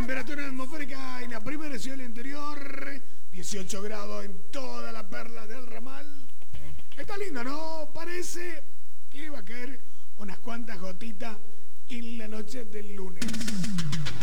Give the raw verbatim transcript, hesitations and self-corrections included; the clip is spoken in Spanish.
Temperatura atmosférica en la primera ciudad del interior, dieciocho grados en toda la perla del ramal. Está lindo, ¿no? Parece que va a caer unas cuantas gotitas en la noche del lunes.